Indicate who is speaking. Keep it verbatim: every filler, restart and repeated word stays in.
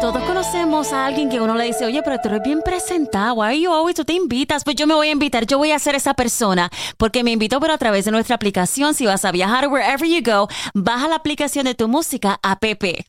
Speaker 1: Todos conocemos a alguien que uno le dice, oye, pero tú eres bien presentado, why are you always, tú te invitas, pues yo me voy a invitar, yo voy a ser esa persona, porque me invitó, pero a través de nuestra aplicación. Si vas a viajar wherever you go, baja la aplicación de Tu Música app.